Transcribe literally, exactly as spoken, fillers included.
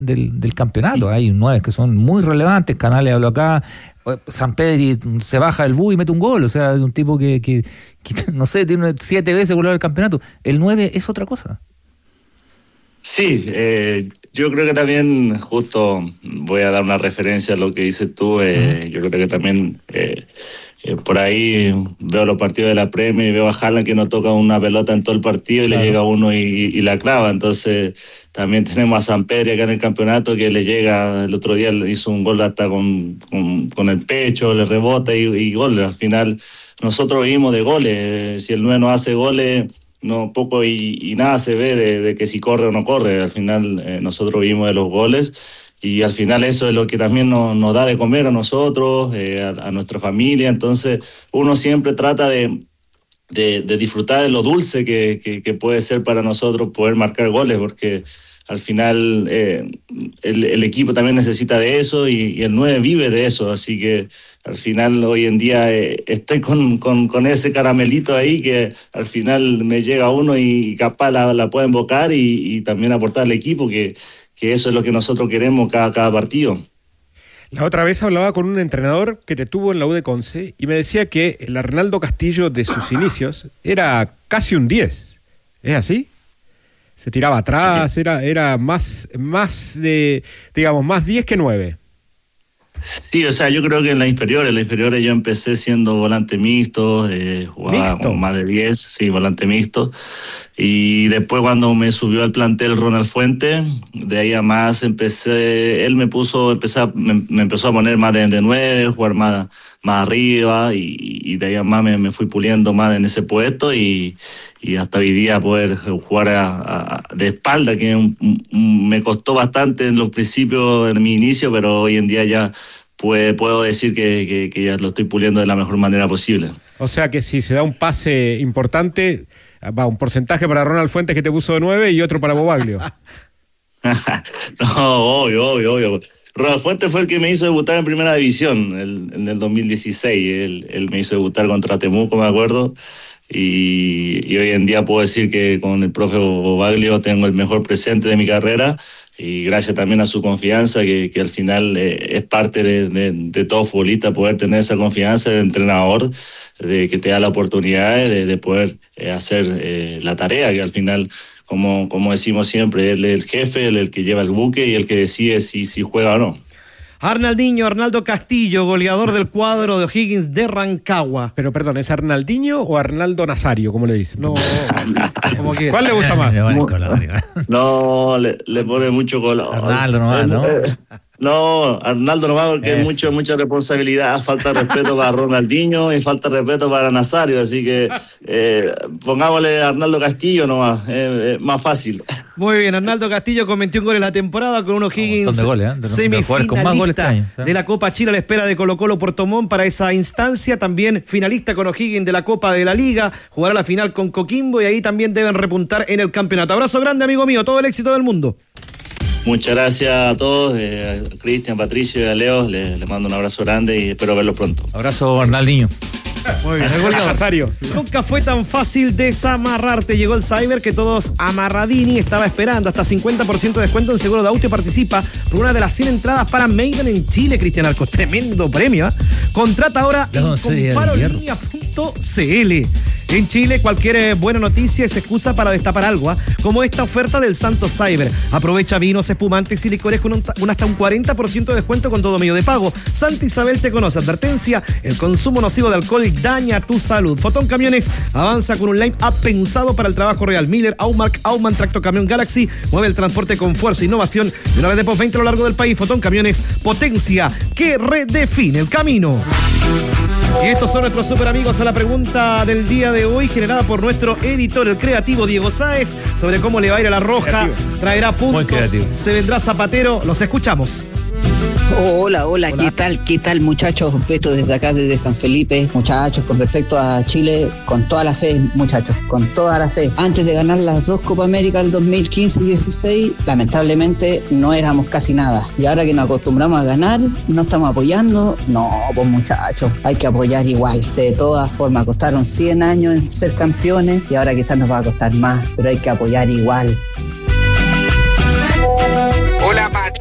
del, del campeonato. Hay nueve que son muy relevantes. Canales habló acá. Sampedri se baja del bus y mete un gol. O sea, un tipo que, que, que no sé, tiene siete veces goleador del campeonato. El nueve es otra cosa. Sí, eh, yo creo que también, justo voy a dar una referencia a lo que dices tú. Eh, uh-huh. Yo creo que también eh, eh, por ahí veo los partidos de la Premier y veo a Haaland que no toca una pelota en todo el partido y claro. Le llega uno y, y la clava. Entonces también tenemos a Sampedri acá en el campeonato que le llega, el otro día hizo un gol hasta con, con, con el pecho, le rebota y, y gol. Al final nosotros vivimos de goles. Si el nueve no hace goles, no poco y, y nada se ve de, de que si corre o no corre. Al final eh, nosotros vivimos de los goles y al final eso es lo que también nos, nos da de comer a nosotros, eh, a, a nuestra familia. Entonces uno siempre trata de, de, de disfrutar de lo dulce que, que, que puede ser para nosotros poder marcar goles, porque al final eh, el, el equipo también necesita de eso y, y el nueve vive de eso, así que al final hoy en día eh, estoy con, con, con ese caramelito ahí que al final me llega uno y capaz la, la puede invocar y, y también aportar al equipo, que, que eso es lo que nosotros queremos cada, cada partido. La otra vez hablaba con un entrenador que te tuvo en la U de Conce y me decía que el Arnaldo Castillo de sus inicios era casi un diez. ¿Es así? Se tiraba atrás, era, era más, más de, digamos, más diez que nueve. Sí, o sea, yo creo que en las inferiores, en las inferiores yo empecé siendo volante mixto, eh, jugaba con más de diez, sí, volante mixto. Y después cuando me subió al plantel Ronald Fuentes, de ahí a más empecé, él me puso, empecé, me, me empezó a poner más de, de nueve, jugar más, más arriba y, y de ahí a más me, me fui puliendo más en ese puesto y, y hasta hoy día poder jugar a, a, de espalda, que un, un, me costó bastante en los principios, en mi inicio, pero hoy en día ya pues, puedo decir que, que, que ya lo estoy puliendo de la mejor manera posible. O sea que si se da un pase importante, va un porcentaje para Ronald Fuentes que te puso de nueve y otro para Bobaglio. No, obvio, obvio, obvio. Ronald Fuentes fue el que me hizo debutar en Primera División el, en el dos mil dieciséis. Él, él me hizo debutar contra Temuco, me acuerdo. Y, y hoy en día puedo decir que con el profe Bobaglio tengo el mejor presente de mi carrera y gracias también a su confianza, que, que al final eh, es parte de, de, de todo futbolista poder tener esa confianza de entrenador, de que te da la oportunidad de, de poder eh, hacer eh, la tarea, que al final, como, como decimos siempre, él es el jefe, él es el que lleva el buque y el que decide si, si juega o no. Arnaldinho, Arnaldo Castillo, goleador del cuadro de O'Higgins de Rancagua. Pero perdón, ¿es Arnaldinho o Arnaldo Nazario, como le dicen? No, como que... ¿Cuál le gusta más? No, le, le pone mucho color. Arnaldo nomás, ¿no? No, Arnaldo nomás, porque es mucho, mucha responsabilidad, falta de respeto para Ronaldinho y falta de respeto para Nazario, así que eh, pongámosle a Arnaldo Castillo nomás, eh, eh, más fácil. Muy bien, Arnaldo Castillo con veintiún goles la temporada, con un O'Higgins un de goles, ¿eh? de, semifinalista con más goles este año, ¿eh? de la Copa Chile a la espera de Colo Colo Puerto Montt para esa instancia, también finalista con O'Higgins de la Copa de la Liga, jugará la final con Coquimbo y ahí también deben repuntar en el campeonato. Abrazo grande, amigo mío, todo el éxito del mundo. Muchas gracias a todos, eh, a Cristian, Patricio y a Leo, les le mando un abrazo grande y espero verlos pronto. Abrazo, Arnaldinho. Muy bien, el gol de Nazario. Nunca fue tan fácil desamarrarte. Llegó el cyber que todos amarradini estaba esperando. Hasta cincuenta por ciento de descuento en seguro de auto y participa por una de las cien entradas para Maiden en Chile, Cristian Arcos. Tremendo premio, ¿eh? Contrata ahora en comparolínea punto c l. En Chile, cualquier buena noticia es excusa para destapar algo, ¿eh? Como esta oferta del Santos Cyber. Aprovecha vinos, espumantes y licores con un, un hasta un cuarenta por ciento de descuento con todo medio de pago. Santa Isabel te conoce. Advertencia: el consumo nocivo de alcohol daña tu salud. Fotón Camiones avanza con un line-up pensado para el trabajo real. Miller, Aumark, Aumann, Tracto Camión Galaxy. Mueve el transporte con fuerza e innovación de una vez de post veinte a lo largo del país. Fotón Camiones, potencia que redefine el camino. Y estos son nuestros super amigos a la pregunta del día de hoy, generada por nuestro editor, el creativo Diego Sáez, sobre cómo le va a ir a la Roja. Creativo. Traerá puntos, se vendrá Zapatero. Los escuchamos. Oh, hola, hola, hola, ¿qué tal? ¿Qué tal, muchachos? Beto desde acá, desde San Felipe. Muchachos, con respecto a Chile, con toda la fe, muchachos, con toda la fe. Antes de ganar las dos Copa América del dos mil quince y dieciséis, lamentablemente no éramos casi nada. Y ahora que nos acostumbramos a ganar, no estamos apoyando. No, pues muchachos, hay que apoyar igual. De todas formas, costaron cien años en ser campeones y ahora quizás nos va a costar más, pero hay que apoyar igual. Hola, patria.